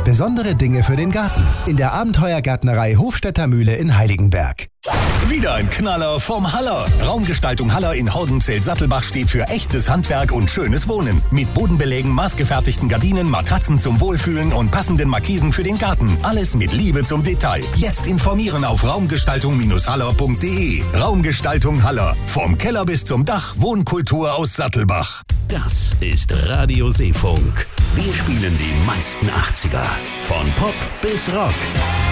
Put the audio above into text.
Besondere Dinge für den Garten. In der Abenteuergärtnerei Hofstädter Mühle in Heiligenberg. Wieder ein Knaller vom Haller. Raumgestaltung Haller in Haudenzell-Sattelbach steht für echtes Handwerk und schönes Wohnen. Mit Bodenbelägen, maßgefertigten Gardinen, Matratzen zum Wohlfühlen und passenden Markisen für den Garten. Alles mit Liebe zum Detail. Jetzt informieren auf raumgestaltung-haller.de. Raumgestaltung Haller. Vom Keller bis zum Dach. Wohnkultur aus Sattelbach. Das ist Radio Seefunk. Wir spielen die meisten 80er. Von Pop bis Rock.